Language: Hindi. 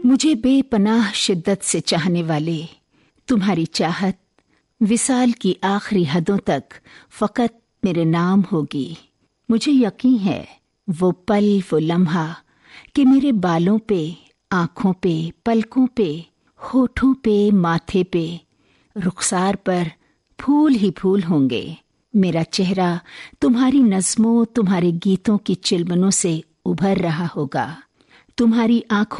मुझे बेपनाह शिद्दत से चाहने वाले, तुम्हारी चाहत विसाल की आखिरी हदों तक फकत मेरे नाम होगी। मुझे यकीन है वो पल, वो लम्हा कि मेरे बालों पे, आंखों पे, पलकों पे, होठों पे, माथे पे, रुखसार पर फूल ही फूल होंगे। मेरा चेहरा तुम्हारी नज़्मों, तुम्हारे गीतों की चिलमनों से उभर रहा होगा। तुम्हारी आंखों